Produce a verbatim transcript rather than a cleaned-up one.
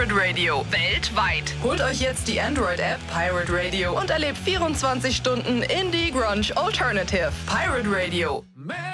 Pirate Radio weltweit. Holt euch jetzt die Android-App Pirate Radio und erlebt vierundzwanzig Stunden Indie Grunge Alternative. Pirate Radio. Man.